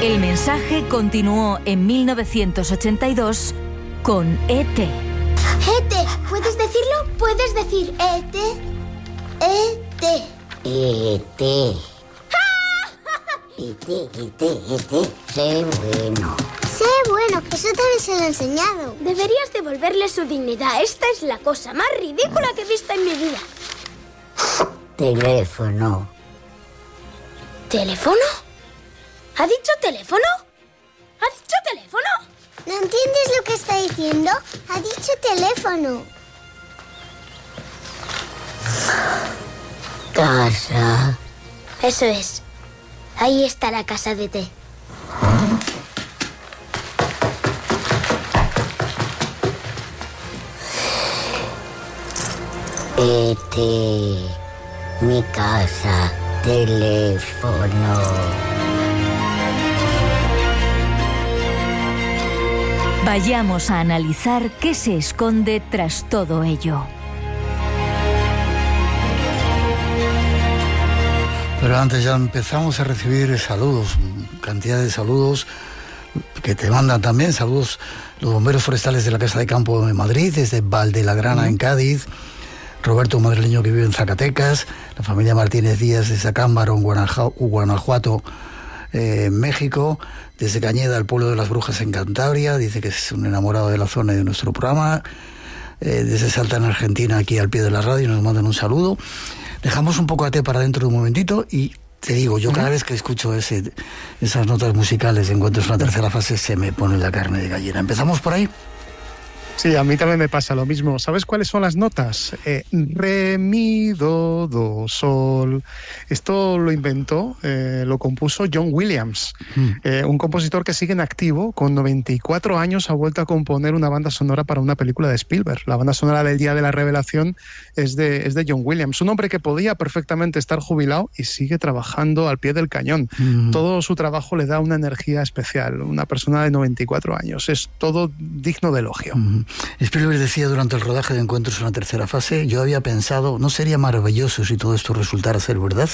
El mensaje continuó en 1982 con E.T. E.T., ¿puedes decirlo? ¿Puedes decir E.T.? E.T. E.T. E.T. Sé bueno. Sé bueno, eso también se lo he enseñado. Deberías devolverle su dignidad. Esta es la cosa más ridícula que he visto en mi vida. Teléfono. ¿Teléfono? ¿Ha dicho teléfono? ¿Ha dicho teléfono? ¿No entiendes lo que está diciendo? Ha dicho teléfono. Casa. Eso es. Ahí está la casa de té. E.T. Mi casa. Teléfono. Vayamos a analizar qué se esconde tras todo ello. Pero antes ya empezamos a recibir saludos, cantidad de saludos que te mandan también, saludos los bomberos forestales de la Casa de Campo de Madrid, desde Valdelagrana en Cádiz, Roberto madrileño que vive en Zacatecas, la familia Martínez Díaz de Sacámbaro en Guanajuato, México, desde Cañeda, el pueblo de las Brujas en Cantabria, dice que es un enamorado de la zona y de nuestro programa, desde Salta en Argentina, aquí al pie de la radio, nos mandan un saludo. Dejamos un poco a té para dentro de un momentito y te digo, yo cada vez que escucho esas notas musicales de Encuentros en la tercera fase se me pone la carne de gallina. ¿Empezamos por ahí? Sí, a mí también me pasa lo mismo. ¿Sabes cuáles son las notas? Re, mi, do, sol. Esto lo inventó, lo compuso John Williams, un compositor que sigue en activo. Con 94 años ha vuelto a componer una banda sonora para una película de Spielberg. La banda sonora del Día de la Revelación es de John Williams, un hombre que podía perfectamente estar jubilado y sigue trabajando al pie del cañón. Todo su trabajo le da una energía especial. Una persona de 94 años. Es todo digno de elogio. Spielberg decía durante el rodaje de Encuentros en la tercera fase, yo había pensado, ¿no sería maravilloso si todo esto resultara ser verdad?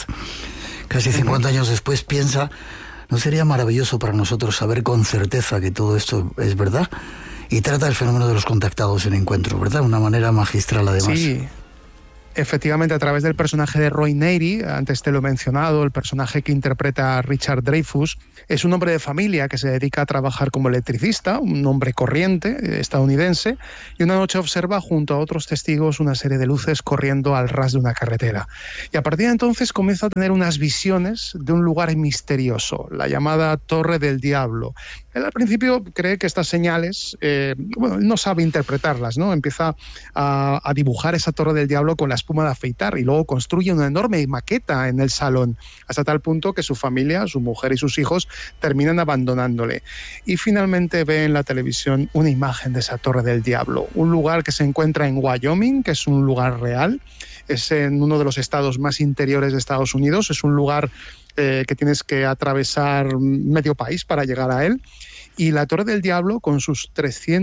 Casi 50 años después piensa, ¿no sería maravilloso para nosotros saber con certeza que todo esto es verdad? Y trata el fenómeno de los contactados en Encuentro, ¿verdad? De una manera magistral además. Sí. Efectivamente, a través del personaje de Roy Neyri, antes te lo he mencionado, el personaje que interpreta a Richard Dreyfuss, es un hombre de familia que se dedica a trabajar como electricista, un hombre corriente estadounidense, y una noche observa junto a otros testigos una serie de luces corriendo al ras de una carretera. Y a partir de entonces comienza a tener unas visiones de un lugar misterioso, la llamada Torre del Diablo. Él al principio cree que estas señales, él no sabe interpretarlas, ¿no? Empieza a dibujar esa Torre del Diablo con la espuma de afeitar y luego construye una enorme maqueta en el salón, hasta tal punto que su familia, su mujer y sus hijos terminan abandonándole. Y finalmente ve en la televisión una imagen de esa Torre del Diablo, un lugar que se encuentra en Wyoming, que es un lugar real, es en uno de los estados más interiores de Estados Unidos, es un lugar que tienes que atravesar medio país para llegar a él, y la Torre del Diablo, con sus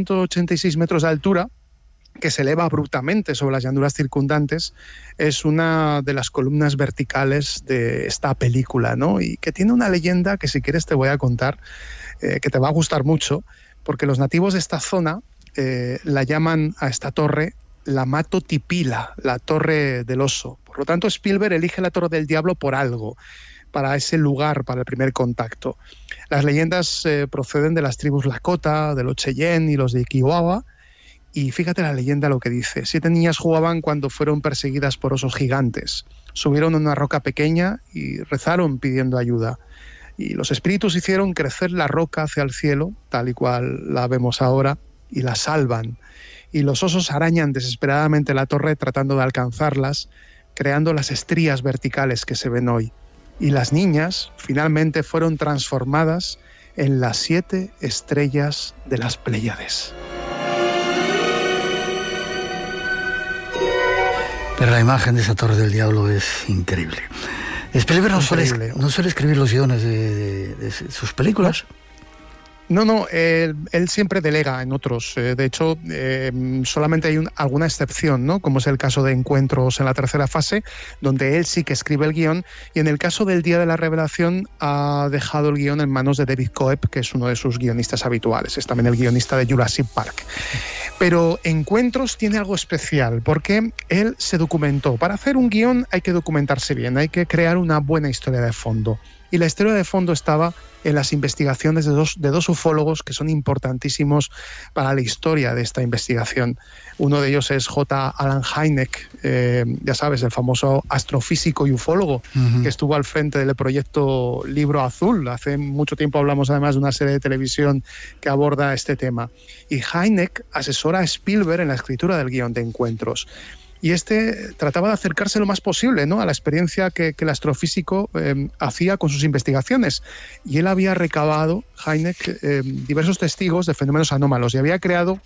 386 metros de altura, que se eleva abruptamente sobre las llanuras circundantes, es una de las columnas verticales de esta película, ¿no? Y que tiene una leyenda que si quieres te voy a contar, que te va a gustar mucho, porque los nativos de esta zona la llaman a esta torre la Matotipila, la Torre del Oso. Por lo tanto, Spielberg elige la Torre del Diablo por algo, para ese lugar, para el primer contacto. Las leyendas proceden de las tribus Lakota, de los Cheyenne y los de Kiowa, y fíjate la leyenda lo que dice. 7 niñas jugaban cuando fueron perseguidas por osos gigantes. Subieron a una roca pequeña y rezaron pidiendo ayuda. Y los espíritus hicieron crecer la roca hacia el cielo, tal y cual la vemos ahora, y la salvan. Y los osos arañan desesperadamente la torre tratando de alcanzarlas, creando las estrías verticales que se ven hoy. Y las niñas finalmente fueron transformadas en las 7 estrellas de las Pléyades. Pero la imagen de esa Torre del Diablo es increíble. Spielberg no suele escribir los guiones de sus películas. No, él siempre delega en otros. De hecho, solamente hay alguna excepción, ¿no? Como es el caso de Encuentros en la tercera fase, donde él sí que escribe el guión, y en el caso del Día de la Revelación ha dejado el guión en manos de David Coeb, que es uno de sus guionistas habituales. Es también el guionista de Jurassic Park. Pero Encuentros tiene algo especial, porque él se documentó. Para hacer un guión hay que documentarse bien, hay que crear una buena historia de fondo. Y la historia de fondo estaba en las investigaciones de dos ufólogos que son importantísimos para la historia de esta investigación. Uno de ellos es J. Allen Hynek, ya sabes, el famoso astrofísico y ufólogo, que estuvo al frente del proyecto Libro Azul. Hace mucho tiempo hablamos además de una serie de televisión que aborda este tema. Y Hynek asesora a Spielberg en la escritura del guión de Encuentros. Y trataba de acercarse lo más posible, ¿no?, a la experiencia que el astrofísico hacía con sus investigaciones. Y él había recabado, Hynek, diversos testigos de fenómenos anómalos y había creado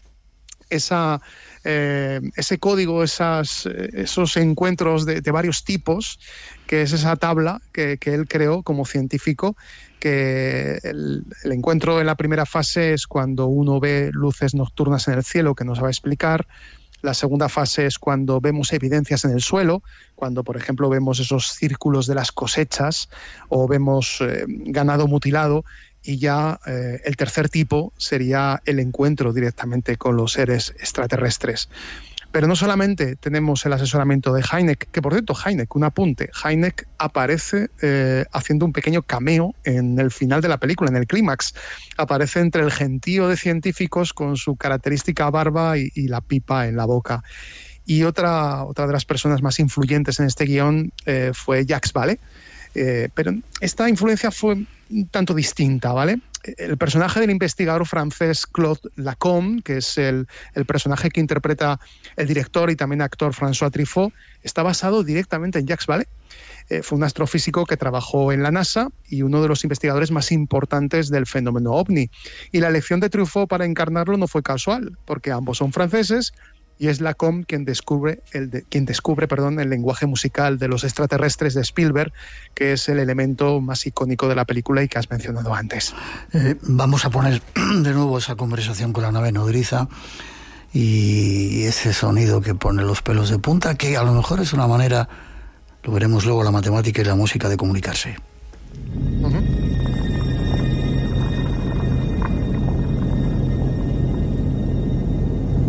ese código, esos encuentros de varios tipos, que es esa tabla que él creó como científico, que el encuentro en la primera fase es cuando uno ve luces nocturnas en el cielo que no sabe explicar. La segunda fase es cuando vemos evidencias en el suelo, cuando, por ejemplo, vemos esos círculos de las cosechas o vemos ganado mutilado. Y ya el tercer tipo sería el encuentro directamente con los seres extraterrestres. Pero no solamente tenemos el asesoramiento de Hynek, que por cierto, un apunte, Hynek aparece haciendo un pequeño cameo en el final de la película, en el clímax. Aparece entre el gentío de científicos con su característica barba y la pipa en la boca. Y otra de las personas más influyentes en este guión fue Jacques Vallée. Pero esta influencia fue un tanto distinta, ¿vale? El personaje del investigador francés Claude Lacombe, que es el personaje que interpreta el director y también actor François Truffaut, está basado directamente en Jacques Vallée. Fue un astrofísico que trabajó en la NASA y uno de los investigadores más importantes del fenómeno OVNI. Y la elección de Truffaut para encarnarlo no fue casual, porque ambos son franceses, y es Lacombe quien descubre el lenguaje musical de los extraterrestres de Spielberg, que es el elemento más icónico de la película y que has mencionado antes. Vamos a poner de nuevo esa conversación con la nave nodriza y ese sonido que pone los pelos de punta, que a lo mejor es una manera, lo veremos luego, la matemática y la música, de comunicarse.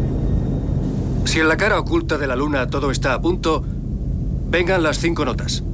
Si en la cara oculta de la luna todo está a punto, vengan las 5 notas.